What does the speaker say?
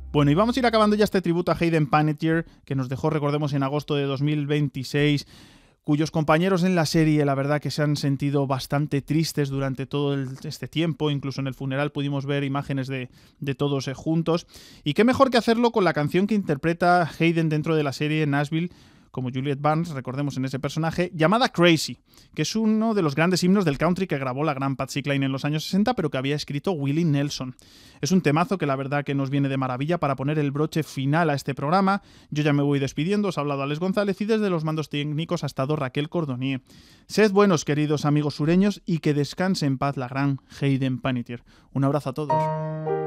Bueno, y vamos a ir acabando ya este tributo a Hayden Panettiere, que nos dejó, recordemos, en agosto de 2026, cuyos compañeros en la serie, la verdad que se han sentido bastante tristes durante todo este tiempo. Incluso en el funeral pudimos ver imágenes de todos juntos. Y qué mejor que hacerlo con la canción que interpreta Hayden dentro de la serie Nashville, como Juliet Barnes, recordemos en ese personaje, llamada Crazy, que es uno de los grandes himnos del country que grabó la gran Patsy Cline en los años 60, pero que había escrito Willie Nelson. Es un temazo que la verdad que nos viene de maravilla para poner el broche final a este programa. Yo ya me voy despidiendo, os ha hablado Alex González y desde los mandos técnicos ha estado Raquel Cordonier. Sed buenos, queridos amigos sureños, y que descanse en paz la gran Hayden Panettiere. Un abrazo a todos.